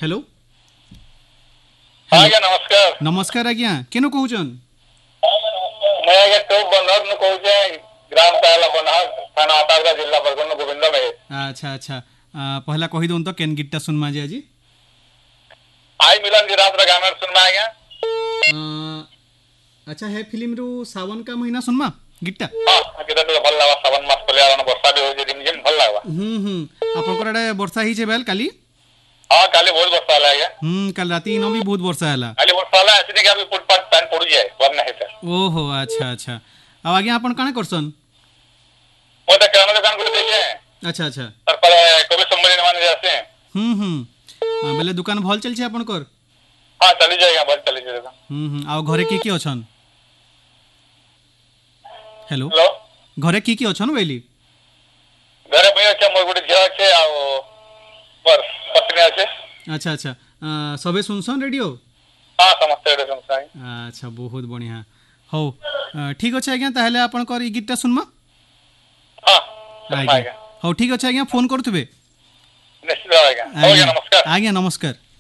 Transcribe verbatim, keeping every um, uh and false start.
Hello आज्ञा नमस्कार। नमस्कार आज्ञा केनो कहउछन? मैं आज्ञा टोप बनहर न कहउछे ग्राम ताला बनहर थाना आतागरा जिला बरगुन गोविंद में। अच्छा अच्छा आ, पहला कहि दोन तो केन गीतटा सुनमा जे आजी आई मिलन जी रात रा गाना सुनमा आज्ञा। अच्छा है फिल्म रो सावन का महीना सुनमा गीतटा। हां गीतटा तो भल लागवा सावन मास पले आरण वर्षा भी होजे रिमझिम भल लागवा। हम्म हम्म आपन कोराडे वर्षा ही छे बेल काली। हां काली बहुत वर्षा आला आज्ञा। हम्म कल राती नो भी बहुत वर्षा आला। काली वर्षा आला ऐसे कि अभी फुटपाथ पैन पड़ जाए वरना है सर। ओहो अच्छा अच्छा अब आज्ञा आपन काने करसन? ओ त किराना दुकान को देखे। अच्छा अच्छा तर पर कभी सम्मेलन माने जाते हैं। हम्म हम्म बेले दुकान भल चल छे आपन कर? हां चली जाएगा बस चली जाएगा। हम्म हम्म आ घरे की की अछन? हेलो हेलो घरे की की अछन वेली? घरे भई अच्छा मोर गुडी झिया छे आ पर पत्नी আছে। अच्छा अच्छा आ, सबे सुनसन रेडियो? हां समस्त रेडियो सुनसाई। अच्छा बहुत बढ़िया हो ठीक अच्छे आज्ञा ताहले आपन कर ई गीतटा सुनमा। हां आज्ञा हो ठीक अच्छे आज्ञा फोन करथबे। निश्चित आज्ञा। हो गया नमस्कार। आज्ञा नमस्कार।